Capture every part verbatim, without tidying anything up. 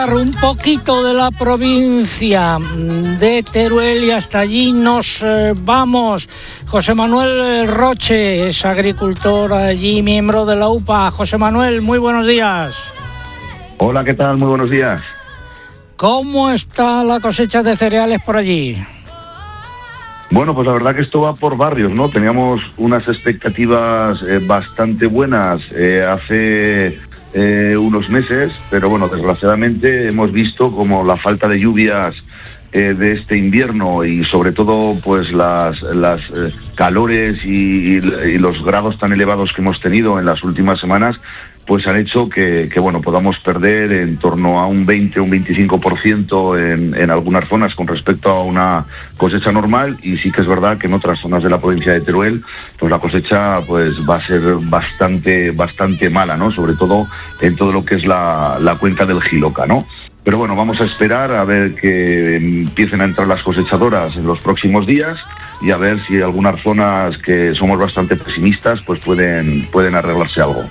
Un poquito de la provincia de Teruel y hasta allí nos eh, vamos. José Manuel Roche es agricultor allí, miembro de la U P A. José Manuel, muy buenos días. Hola, ¿qué tal? Muy buenos días. ¿Cómo está la cosecha de cereales por allí? Bueno, pues la verdad que esto va por barrios, ¿no? Teníamos unas expectativas eh, bastante buenas eh, hace... Eh, unos meses, pero bueno, desgraciadamente hemos visto como la falta de lluvias eh, de este invierno y sobre todo pues las, las eh, calores y, y los grados tan elevados que hemos tenido en las últimas semanas pues han hecho que, que bueno, podamos perder en torno a un veinte o un veinticinco por ciento en, en algunas zonas con respecto a una cosecha normal, y sí que es verdad que en otras zonas de la provincia de Teruel pues la cosecha pues va a ser bastante bastante mala, ¿no? Sobre todo en todo lo que es la, la cuenca del Jiloca, ¿no? Pero bueno, vamos a esperar a ver que empiecen a entrar las cosechadoras en los próximos días y a ver si algunas zonas que somos bastante pesimistas pues pueden, pueden arreglarse algo.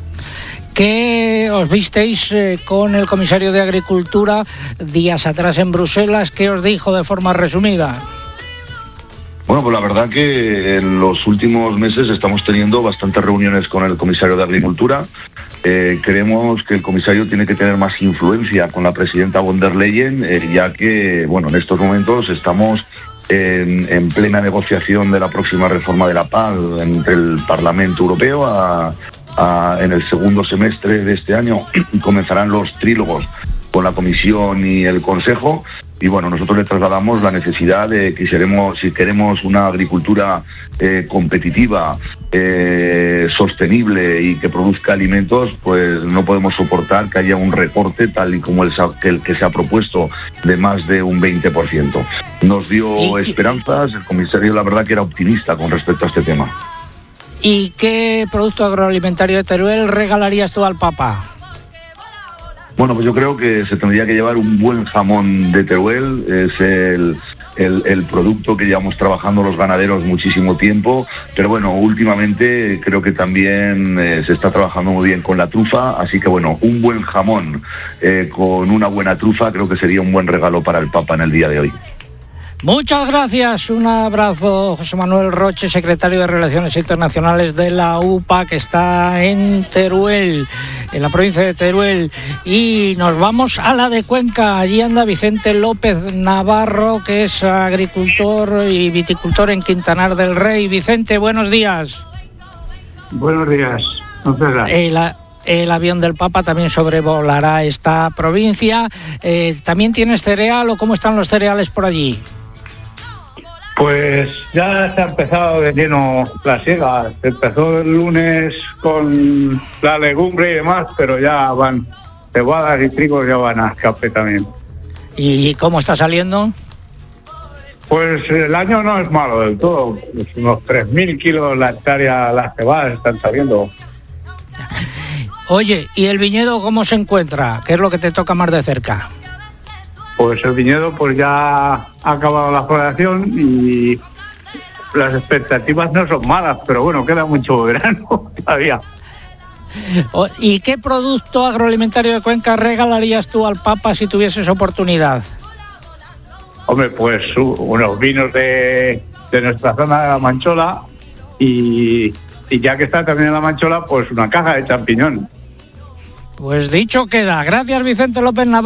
¿Qué os visteis eh, con el comisario de Agricultura días atrás en Bruselas? ¿Qué os dijo de forma resumida? Bueno, pues la verdad que en los últimos meses estamos teniendo bastantes reuniones con el comisario de Agricultura. Eh, creemos que el comisario tiene que tener más influencia con la presidenta von der Leyen, eh, ya que, bueno, en estos momentos estamos en, en plena negociación de la próxima reforma de la P A C entre el Parlamento Europeo. A, a, en el segundo semestre de este año comenzarán los trílogos con la Comisión y el Consejo. Y bueno, nosotros le trasladamos la necesidad de que si queremos, si queremos una agricultura eh, competitiva, eh, sostenible y que produzca alimentos, pues no podemos soportar que haya un recorte tal y como el, el que se ha propuesto de más de un veinte por ciento. Nos dio esperanzas, el comisario la verdad que era optimista con respecto a este tema. ¿Y qué producto agroalimentario de Teruel regalarías tú al Papa? Bueno, pues yo creo que se tendría que llevar un buen jamón de Teruel. Es el, el, el producto que llevamos trabajando los ganaderos muchísimo tiempo, pero bueno, últimamente creo que también eh, se está trabajando muy bien con la trufa, así que bueno, un buen jamón eh, con una buena trufa creo que sería un buen regalo para el Papa en el día de hoy. Muchas gracias, un abrazo. José Manuel Roche, secretario de Relaciones Internacionales de la U P A, que está en Teruel, en la provincia de Teruel. Y nos vamos a la de Cuenca. Allí anda Vicente López Navarro, que es agricultor y viticultor en Quintanar del Rey. Vicente, buenos días. Buenos días. El, el avión del Papa también sobrevolará esta provincia. Eh, ¿También tienes cereal o cómo están los cereales por allí? Pues ya se ha empezado de lleno la siega. Se empezó el lunes con la legumbre y demás, pero ya van cebadas y trigos, ya van a escape también. ¿Y cómo está saliendo? Pues el año no es malo del todo. Pues unos tres mil kilos la hectárea, las cebadas están saliendo. Oye, ¿y el viñedo cómo se encuentra? ¿Qué es lo que te toca más de cerca? Pues el viñedo pues ya ha acabado la floración y las expectativas no son malas, pero bueno, queda mucho verano todavía. ¿Y qué producto agroalimentario de Cuenca regalarías tú al Papa si tuvieses oportunidad? Hombre, pues unos vinos de, de nuestra zona de la Manchola y, y ya que está también en la Manchola, pues una caja de champiñón. Pues dicho queda. Gracias, Vicente López Navarro.